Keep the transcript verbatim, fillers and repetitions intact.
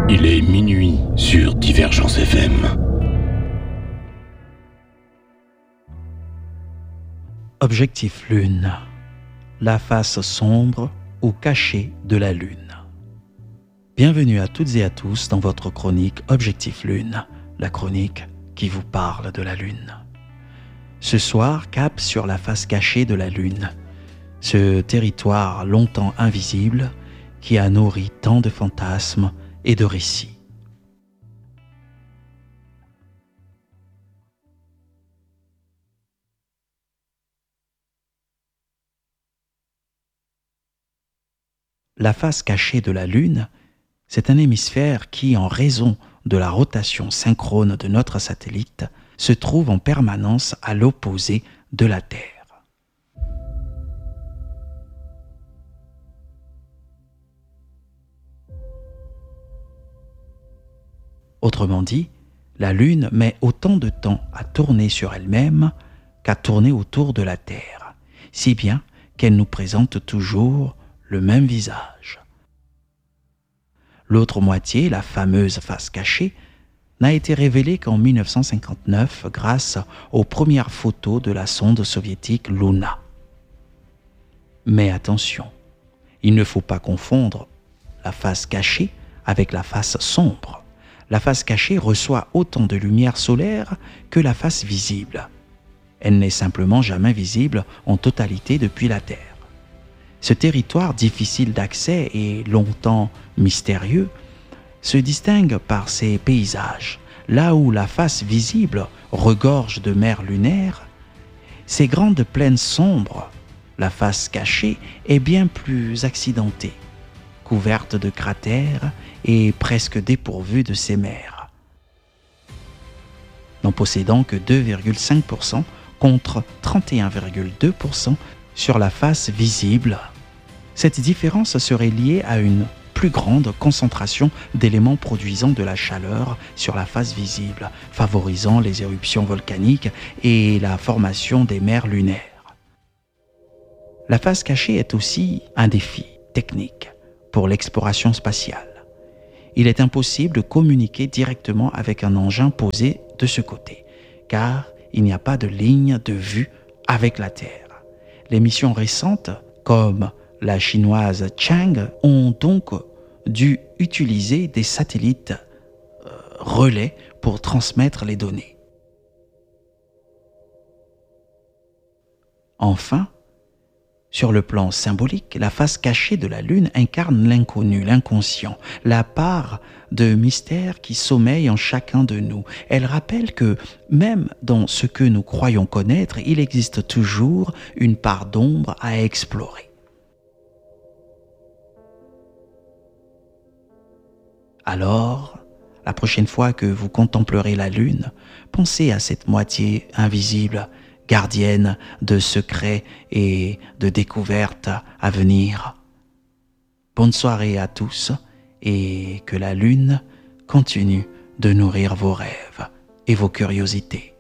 Il est minuit sur Divergence F M. Objectif Lune, la face sombre ou cachée de la Lune. Bienvenue à toutes et à tous dans votre chronique Objectif Lune, la chronique qui vous parle de la Lune. Ce soir, cap sur la face cachée de la Lune, ce territoire longtemps invisible qui a nourri tant de fantasmes et de récits. La face cachée de la Lune, c'est un hémisphère qui, en raison de la rotation synchrone de notre satellite, se trouve en permanence à l'opposé de la Terre. Autrement dit, la Lune met autant de temps à tourner sur elle-même qu'à tourner autour de la Terre, si bien qu'elle nous présente toujours le même visage. L'autre moitié, la fameuse face cachée, n'a été révélée qu'en mille neuf cent cinquante-neuf grâce aux premières photos de la sonde soviétique Luna. Mais attention, il ne faut pas confondre la face cachée avec la face sombre. La face cachée reçoit autant de lumière solaire que la face visible. Elle n'est simplement jamais visible en totalité depuis la Terre. Ce territoire difficile d'accès et longtemps mystérieux se distingue par ses paysages. Là où la face visible regorge de mer lunaire, ces grandes plaines sombres, la face cachée est bien plus accidentée, couverte de cratères et presque dépourvue de ses mers, n'en possédant que deux virgule cinq pour cent contre trente et un virgule deux pour cent sur la face visible. Cette différence serait liée à une plus grande concentration d'éléments produisant de la chaleur sur la face visible, favorisant les éruptions volcaniques et la formation des mers lunaires. La face cachée est aussi un défi technique pour l'exploration spatiale. Il est impossible de communiquer directement avec un engin posé de ce côté, car il n'y a pas de ligne de vue avec la Terre. Les missions récentes, comme la chinoise Chang, ont donc dû utiliser des satellites euh, relais pour transmettre les données. Enfin, sur le plan symbolique, la face cachée de la Lune incarne l'inconnu, l'inconscient, la part de mystère qui sommeille en chacun de nous. Elle rappelle que même dans ce que nous croyons connaître, il existe toujours une part d'ombre à explorer. Alors, la prochaine fois que vous contemplerez la Lune, pensez à cette moitié invisible, gardienne de secrets et de découvertes à venir. Bonne soirée à tous et que la Lune continue de nourrir vos rêves et vos curiosités.